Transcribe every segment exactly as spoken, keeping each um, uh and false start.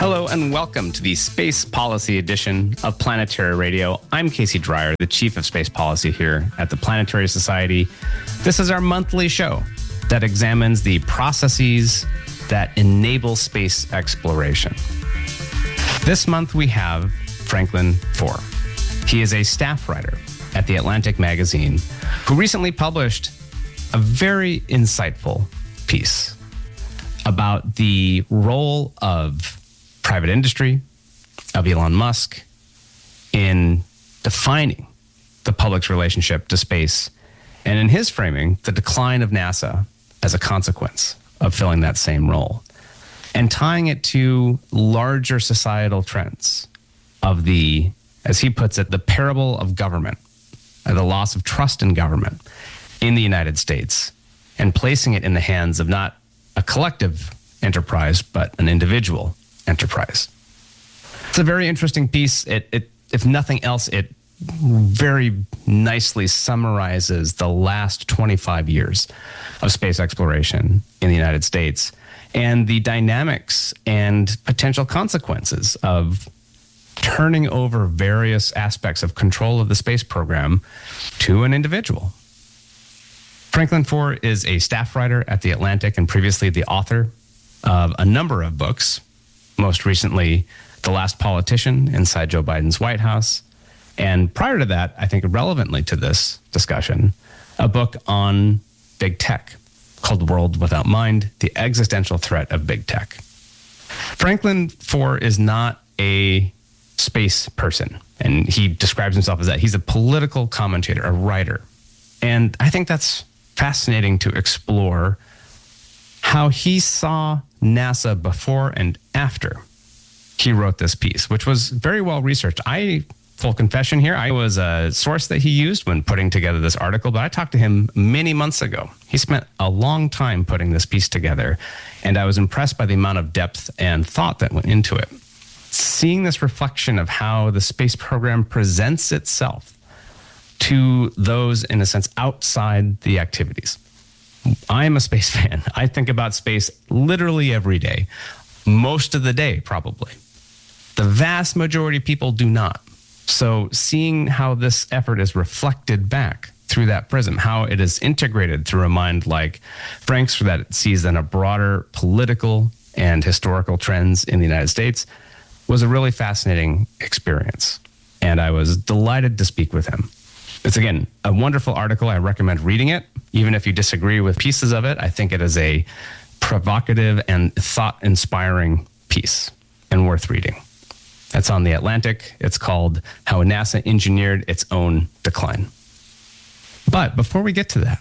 Hello and welcome to the Space Policy Edition of Planetary Radio. I'm Casey Dreyer, the Chief of Space Policy here at the Planetary Society. This is our monthly show that examines the processes that enable space exploration. This month we have Franklin Foer. He is a staff writer at The Atlantic magazine who recently published a very insightful piece about the role of private industry, of Elon Musk, in defining the public's relationship to space, and in his framing, the decline of NASA as a consequence of filling that same role, and tying it to larger societal trends of the, as he puts it, the parable of government, the loss of trust in government in the United States, and placing it in the hands of not a collective enterprise, but an individual enterprise. It's a very interesting piece. It, it, if nothing else, it very nicely summarizes the last twenty-five years of space exploration in the United States and the dynamics and potential consequences of turning over various aspects of control of the space program to an individual. Franklin Foer is a staff writer at The Atlantic and previously the author of a number of books, most recently The Last Politician Inside Joe Biden's White House. And prior to that, I think relevantly to this discussion, a book on big tech called World Without Mind, The Existential Threat of Big Tech. Franklin Foer is not a space person, and he describes himself as that. He's a political commentator, a writer. And I think that's fascinating to explore how he saw NASA before and after he wrote this piece, which was very well researched. I, full confession here, I was a source that he used when putting together this article, but I talked to him many months ago. He spent a long time putting this piece together, and I was impressed by the amount of depth and thought that went into it. Seeing this reflection of how the space program presents itself to those, in a sense, outside the activities. I am a space fan. I think about space literally every day, most of the day, probably. The vast majority of people do not. So seeing how this effort is reflected back through that prism, how it is integrated through a mind like Frank's that sees then a broader political and historical trends in the United States, was a really fascinating experience. And I was delighted to speak with him. It's, again, a wonderful article. I recommend reading it. Even if you disagree with pieces of it, I think it is a provocative and thought-inspiring piece and worth reading. That's on The Atlantic. It's called How NASA Engineered Its Own Decline. But before we get to that,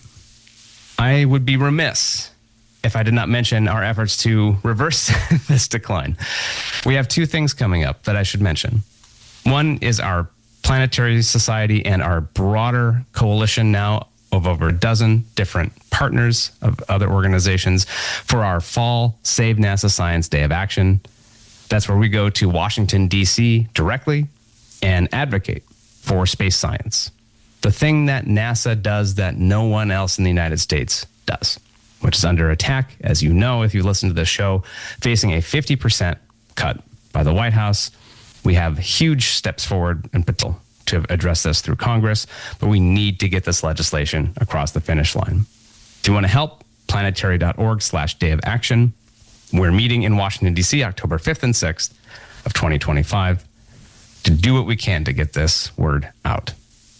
I would be remiss if I did not mention our efforts to reverse this decline. We have two things coming up that I should mention. One is our Planetary Society and our broader coalition now of over a dozen different partners of other organizations for our fall Save NASA Science Day of Action. That's where we go to Washington, D C directly and advocate for space science. The thing that NASA does that no one else in the United States does, which is under attack, as you know, if you listen to this show, facing a fifty percent cut by the White House. We have huge steps forward and potential to address this through Congress, but we need to get this legislation across the finish line. If you want to help, planetary.org slash day of action. We're meeting in Washington, D C, October fifth and sixth of twenty twenty-five to do what we can to get this word out.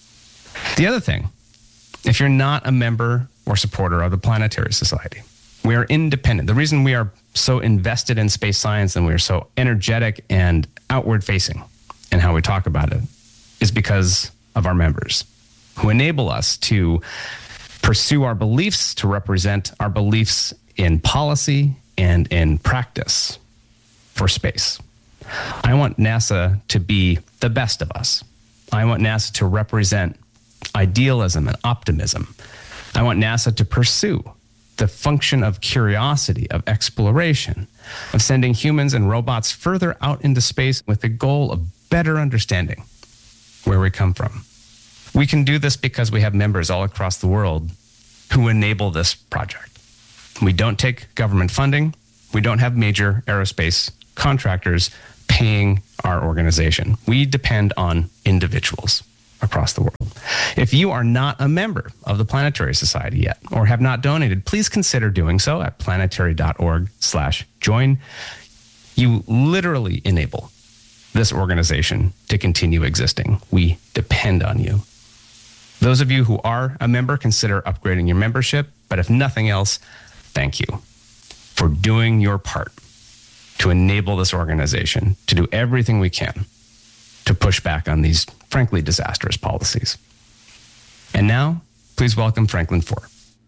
The other thing, if you're not a member or supporter of the Planetary Society, we are independent. The reason we are so invested in space science and we are so energetic and outward facing in how we talk about it is because of our members who enable us to pursue our beliefs, to represent our beliefs in policy and in practice for space. I want NASA to be the best of us. I want NASA to represent idealism and optimism. I want NASA to pursue the function of curiosity, of exploration, of sending humans and robots further out into space with the goal of better understanding where we come from. We can do this because we have members all across the world who enable this project. We don't take government funding. We don't have major aerospace contractors paying our organization. We depend on individuals across the world. If you are not a member of the Planetary Society yet or have not donated, please consider doing so at planetary.org slash join. You literally enable this organization to continue existing. We depend on you. Those of you who are a member, consider upgrading your membership. But if nothing else, thank you for doing your part to enable this organization to do everything we can to push back on these, frankly, disastrous policies. And now, please welcome Franklin Foer.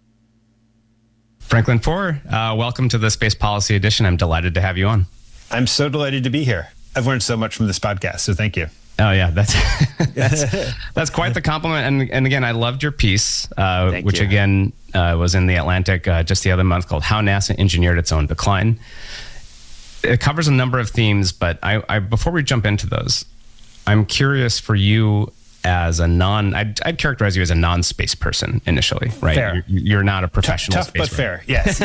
Franklin Foer, uh, welcome to the Space Policy Edition. I'm delighted to have you on. I'm so delighted to be here. I've learned so much from this podcast, so thank you. Oh yeah, that's that's, that's quite the compliment. And and again, I loved your piece, uh, which you. again uh, was in the Atlantic uh, just the other month, called "How NASA Engineered Its Own Decline." It covers a number of themes, but I, I before we jump into those, I'm curious for you as a non, I'd, I'd characterize you as a non-space person initially, right? Fair. You're, you're not a professional tough, space but fair.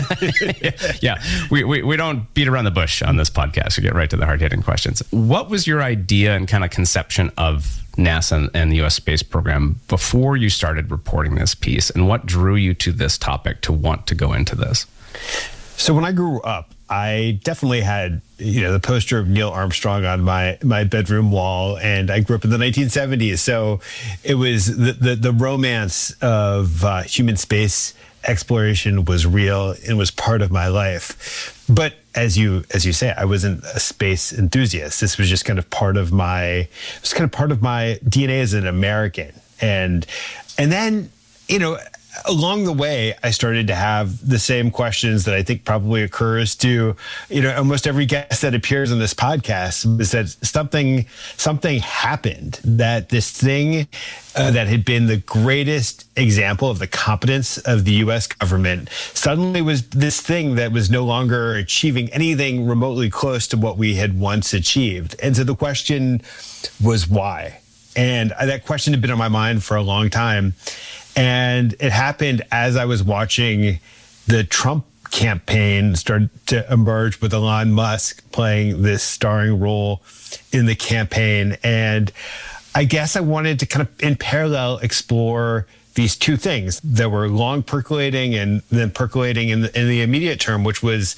Yes. yeah, we, we we don't beat around the bush on this podcast. We get right to the hard-hitting questions. What was your idea and kind of conception of NASA and the U S space program before you started reporting this piece, and what drew you to this topic to want to go into this? So when I grew up, I definitely had, you know, the poster of Neil Armstrong on my, my bedroom wall, and I grew up in the nineteen seventies. So it was the, the, the romance of uh, human space exploration was real and was part of my life. But as you as you say, I wasn't a space enthusiast. This was just kind of part of my, it was kind of part of my D N A as an American. And and then, you know, along the way, I started to have the same questions that I think probably occurs to, you know, almost every guest that appears on this podcast, is that something, something happened, that this thing uh, that had been the greatest example of the competence of the U S government suddenly was this thing that was no longer achieving anything remotely close to what we had once achieved. And so the question was why? And that question had been on my mind for a long time. And it happened as I was watching the Trump campaign start to emerge, with Elon Musk playing this starring role in the campaign. And I guess I wanted to kind of in parallel explore these two things that were long percolating and then percolating in the, in the immediate term, which was,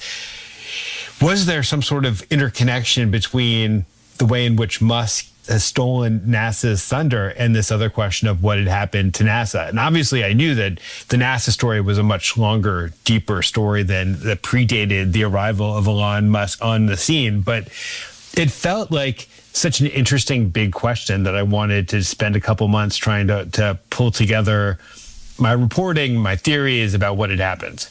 was there some sort of interconnection between the way in which Musk has stolen NASA's thunder and this other question of what had happened to NASA? And obviously I knew that the NASA story was a much longer, deeper story than that predated the arrival of Elon Musk on the scene. But it felt like such an interesting big question that I wanted to spend a couple months trying to, to pull together my reporting, my theories about what had happened.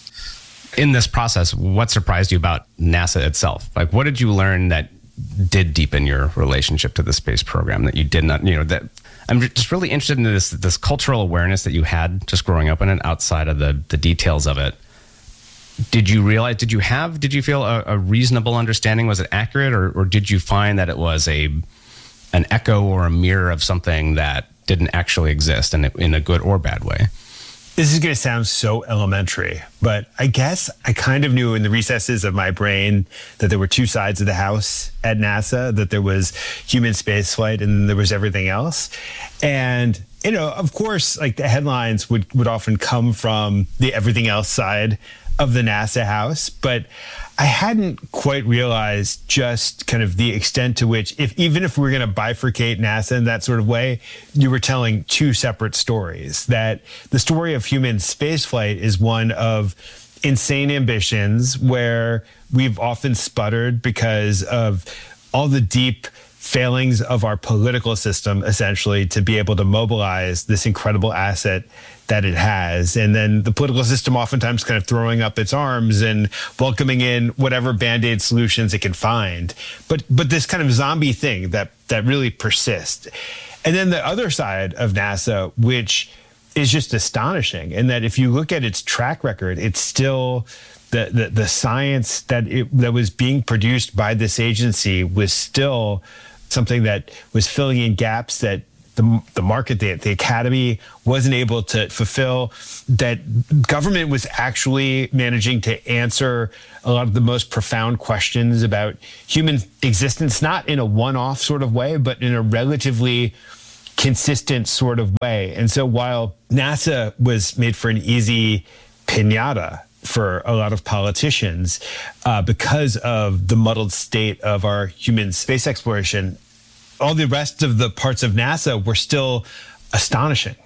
In this process, what surprised you about NASA itself? Like, what did you learn that did deepen your relationship to the space program that you did not, you know, that I'm just really interested in this, this cultural awareness that you had just growing up in it, outside of the, the details of it. Did you realize, did you have, did you feel a, a reasonable understanding? Was it accurate, or, or did you find that it was a, an echo or a mirror of something that didn't actually exist, and in a good or bad way? This is going to sound so elementary, but I guess I kind of knew in the recesses of my brain that there were two sides of the house at NASA, that there was human spaceflight and there was everything else. And, you know, of course, like the headlines would, would often come from the everything else side of the NASA house, but I hadn't quite realized just kind of the extent to which, if even if we were going to bifurcate NASA in that sort of way, you were telling two separate stories. That the story of human spaceflight is one of insane ambitions, where we've often sputtered because of all the deep failings of our political system, essentially, to be able to mobilize this incredible asset that it has. And then the political system oftentimes kind of throwing up its arms and welcoming in whatever Band-Aid solutions it can find. But but this kind of zombie thing that that really persists. And then the other side of NASA, which is just astonishing, in that if you look at its track record, it's still the the, the science that it, that was being produced by this agency was still something that was filling in gaps that the, the market, the, the academy wasn't able to fulfill, that government was actually managing to answer a lot of the most profound questions about human existence, not in a one-off sort of way, but in a relatively consistent sort of way. And so while NASA was made for an easy piñata for a lot of politicians, uh, because of the muddled state of our human space exploration, all the rest of the parts of NASA were still astonishing.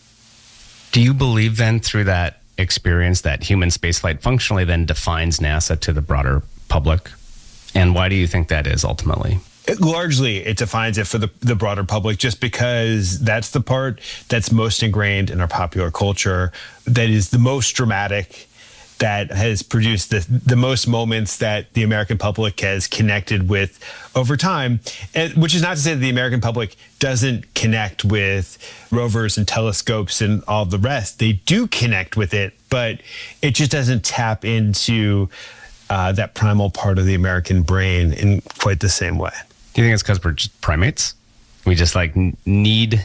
Do you believe then, through that experience, that human spaceflight functionally then defines NASA to the broader public? And why do you think that is ultimately? It, largely, it defines it for the, the broader public, just because that's the part that's most ingrained in our popular culture, that is the most dramatic, that has produced the, the most moments that the American public has connected with over time, and, which is not to say that the American public doesn't connect with rovers and telescopes and all the rest. They do connect with it, but it just doesn't tap into uh, that primal part of the American brain in quite the same way. Do you think it's because we're just primates? We just like n- need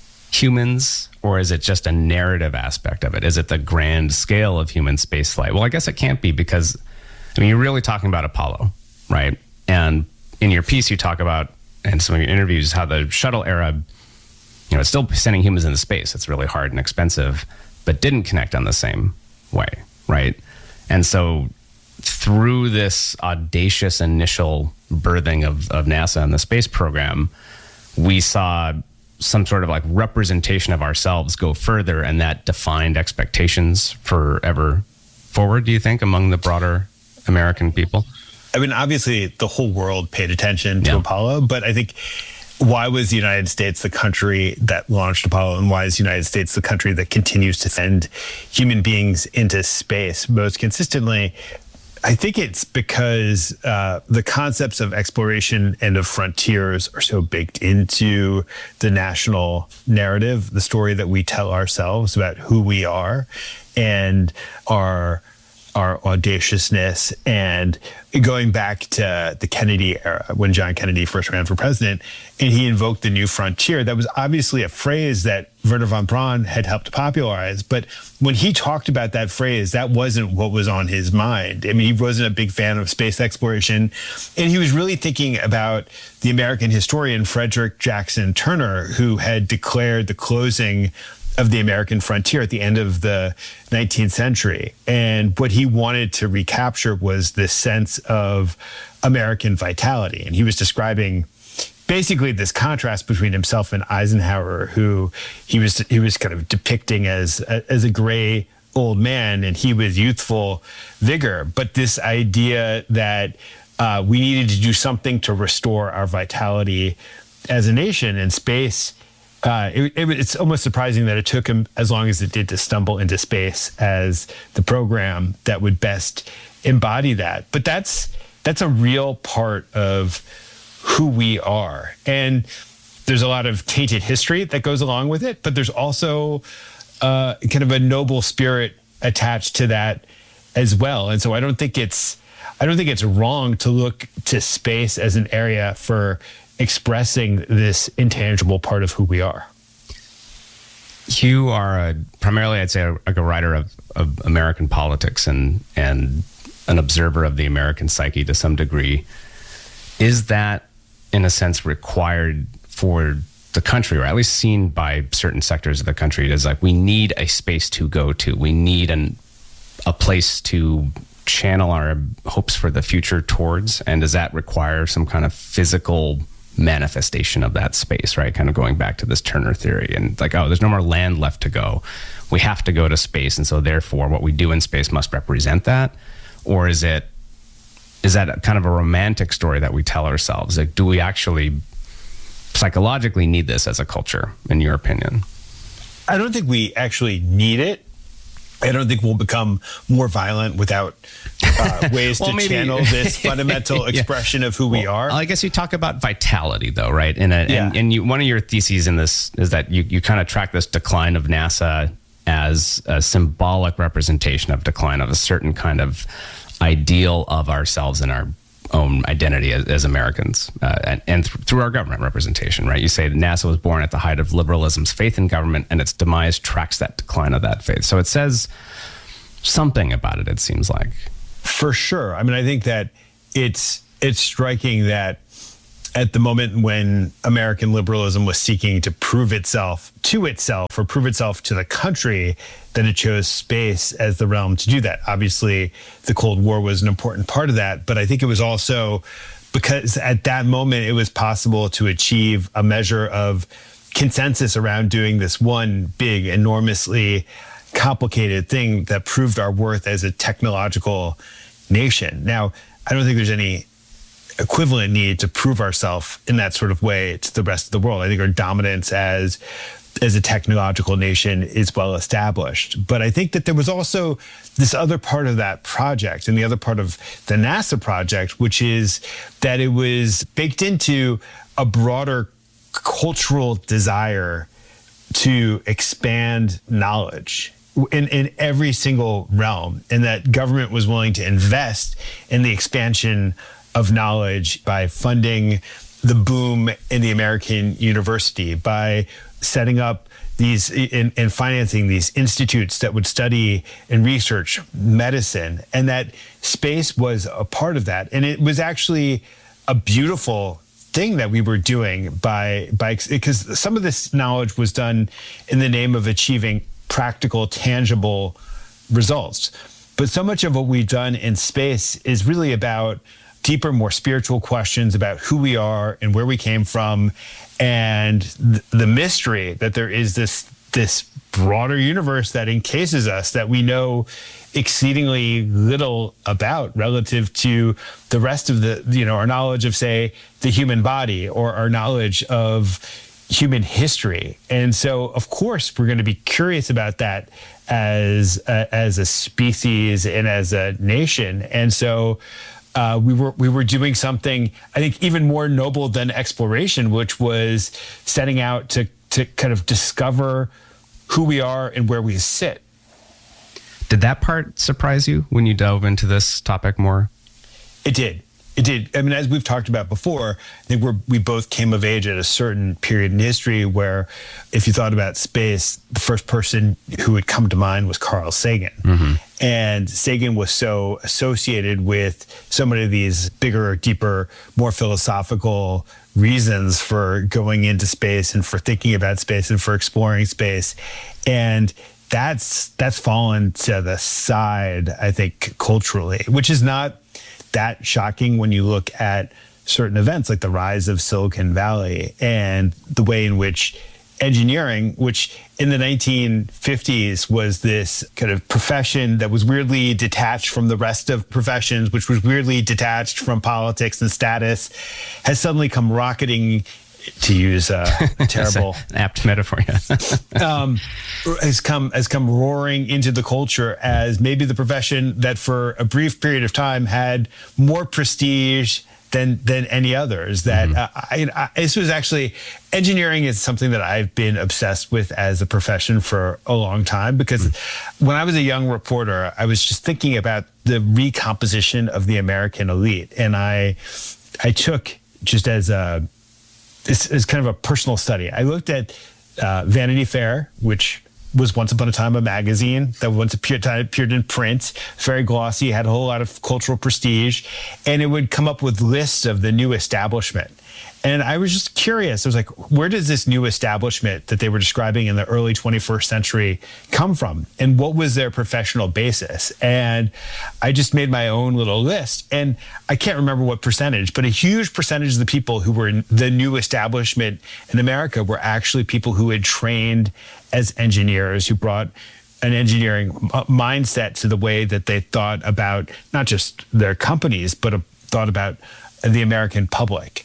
humans, or is it just a narrative aspect of it? Is it the grand scale of human spaceflight? Well, I guess it can't be, because I mean, you're really talking about Apollo, right? And in your piece, you talk about, and some of your interviews, how the shuttle era, you know, it's still sending humans into space. It's really hard and expensive, but didn't connect on the same way, right? And so through this audacious initial birthing of, of NASA and the space program, we saw some sort of like representation of ourselves go further, and that defined expectations forever forward, do you think, among the broader American people? I mean, obviously the whole world paid attention to yeah. Apollo, but I think, why was the United States the country that launched Apollo, and why is the United States the country that continues to send human beings into space most consistently? I think it's because uh, the concepts of exploration and of frontiers are so baked into the national narrative, the story that we tell ourselves about who we are and our our audaciousness. And going back to the Kennedy era, when John Kennedy first ran for president, and he invoked the new frontier, that was obviously a phrase that Wernher von Braun had helped popularize. But when he talked about that phrase, that wasn't what was on his mind. I mean, he wasn't a big fan of space exploration. And he was really thinking about the American historian Frederick Jackson Turner, who had declared the closing of the American frontier at the end of the nineteenth century. And what he wanted to recapture was this sense of American vitality. And he was describing basically this contrast between himself and Eisenhower, who he was he was kind of depicting as as a gray old man, and he with youthful vigor. But this idea that uh, we needed to do something to restore our vitality as a nation in space. Uh, it, it, it's almost surprising that it took him as long as it did to stumble into space as the program that would best embody that. But that's that's a real part of who we are. And there's a lot of tainted history that goes along with it, but there's also uh, kind of a noble spirit attached to that as well. And so I don't think it's I don't think it's wrong to look to space as an area for expressing this intangible part of who we are. You are a, primarily, I'd say, a, like a writer of, of American politics and and an observer of the American psyche to some degree. Is that, in a sense, required for the country, or at least seen by certain sectors of the country, as like, we need a space to go to. We need an, a place to channel our hopes for the future towards. And does that require some kind of physical manifestation of that space, right? Kind of going back to this Turner theory and like, oh, there's no more land left to go. We have to go to space. And so therefore what we do in space must represent that. Or is it, is that kind of a romantic story that we tell ourselves? Like, do we actually psychologically need this as a culture, in your opinion? I don't think we actually need it. I don't think we'll become more violent without uh, ways well, to maybe. channel this fundamental yeah. expression of who well, we are. I guess you talk about vitality, though, right? And a, yeah. and, and you, one of your theses in this is that you, you kind of track this decline of NASA as a symbolic representation of decline of a certain kind of ideal of ourselves and our own identity as, as Americans uh, and, and th- through our government representation, right? You say that NASA was born at the height of liberalism's faith in government, and its demise tracks that decline of that faith. So it says something about it, it seems like. For sure. I mean, I think that it's it's striking that at the moment when American liberalism was seeking to prove itself to itself or prove itself to the country, that it chose space as the realm to do that. Obviously, the Cold War was an important part of that, but I think it was also because at that moment it was possible to achieve a measure of consensus around doing this one big, enormously complicated thing that proved our worth as a technological nation. Now, I don't think there's any equivalent need to prove ourselves in that sort of way to the rest of the world. I think our dominance as as a technological nation is well established. But I think that there was also this other part of that project and the other part of the NASA project, which is that it was baked into a broader cultural desire to expand knowledge in, in every single realm, and that government was willing to invest in the expansion of knowledge by funding the boom in the American university, by setting up these and, and financing these institutes that would study and research medicine, and that space was a part of that. And it was actually a beautiful thing that we were doing by by because some of this knowledge was done in the name of achieving practical, tangible results. But so much of what we've done in space is really about deeper, more spiritual questions about who we are and where we came from, and th- the mystery that there is this this broader universe that encases us that we know exceedingly little about relative to the rest of the, you know, our knowledge of, say, the human body or our knowledge of human history. And so, of course, we're going to be curious about that as a, as a species and as a nation. And so Uh, we were we were doing something, I think, even more noble than exploration, which was setting out to to kind of discover who we are and where we sit. Did that part surprise you when you dove into this topic more? It did. It did. I mean, as we've talked about before, I think we're, we both came of age at a certain period in history where, if you thought about space, the first person who would come to mind was Carl Sagan. Mm-hmm. And Sagan was so associated with so many of these bigger, deeper, more philosophical reasons for going into space and for thinking about space and for exploring space. And that's that's fallen to the side, I think, culturally, which is not that shocking when you look at certain events like the rise of Silicon Valley and the way in which engineering, which in the nineteen fifties was this kind of profession that was weirdly detached from the rest of professions, which was weirdly detached from politics and status, has suddenly come rocketing, to use a, a terrible an apt metaphor, yeah. um, has come has come roaring into the culture as maybe the profession that for a brief period of time had more prestige than than any others. That mm-hmm. uh, I, I, this was actually engineering is something that I've been obsessed with as a profession for a long time, because mm-hmm. when I was a young reporter, I was just thinking about the recomposition of the American elite, and I I took just as a This is kind of a personal study. I looked at uh, Vanity Fair, which was once upon a time a magazine that once appeared, appeared in print, very glossy, had a whole lot of cultural prestige, and it would come up with lists of the new establishment. And I was just curious. I was like, where does this new establishment that they were describing in the early twenty-first century come from? And what was their professional basis? And I just made my own little list. And I can't remember what percentage, but a huge percentage of the people who were in the new establishment in America were actually people who had trained as engineers, who brought an engineering mindset to the way that they thought about not just their companies, but thought about the American public.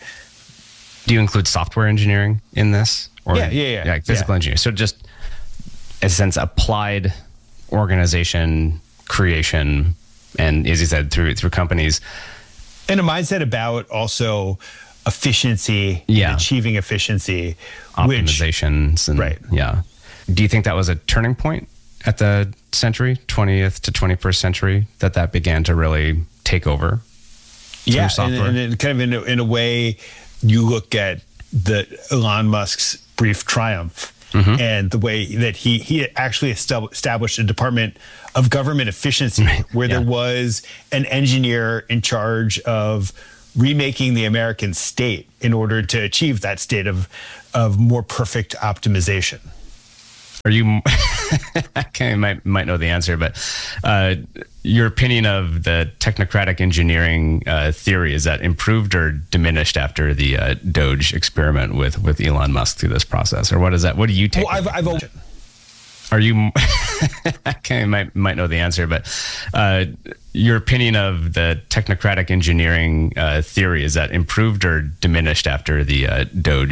Do you include software engineering in this? Or, yeah, yeah, yeah. Yeah, physical yeah. engineering. So just, in a sense, applied organization, creation, and as you said, through through companies. And a mindset about also efficiency, yeah. and achieving efficiency. Optimizations. Which, and, right. Yeah. Do you think that was a turning point at the century, twentieth to twenty-first century, that that began to really take over? Yeah, and, software. and it kind of in a, in a way, you look at the Elon Musk's brief triumph mm-hmm. and the way that he he actually established a department of government efficiency where yeah. there was an engineer in charge of remaking the American state in order to achieve that state of of more perfect optimization. Are you? Okay, might might know the answer, but uh, your opinion of the technocratic engineering uh, theory, is that improved or diminished after the uh, Doge experiment with with Elon Musk through this process, or what is that? What do you take? Well, I've, I've always- Are you? Okay, might might know the answer, but uh, your opinion of the technocratic engineering uh, theory, is that improved or diminished after the uh, Doge